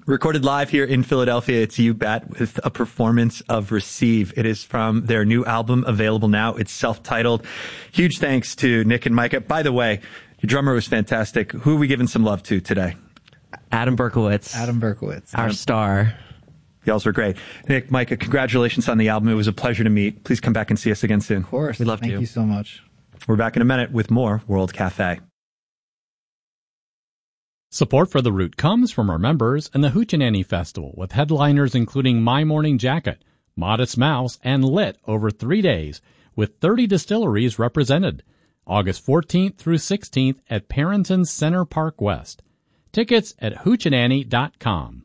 Recorded live here in Philadelphia, it's You Bet with a performance of Receive. It is from their new album, available now. It's self-titled. Huge thanks to Nick and Micah. By the way, your drummer was fantastic. Who are we giving some love to today? Adam Berkowitz. Our star. Y'all were great. Nick, Micah, congratulations on the album. It was a pleasure to meet. Please come back and see us again soon. Of course. We'd love to. Thank you so much. We're back in a minute with more World Cafe. Support for The Root comes from our members and the Hoochie Festival, with headliners including My Morning Jacket, Modest Mouse, and Lit over 3 days, with 30 distilleries represented. August 14th through 16th at Parrington Center Park West. Tickets at hoochieandannie.com.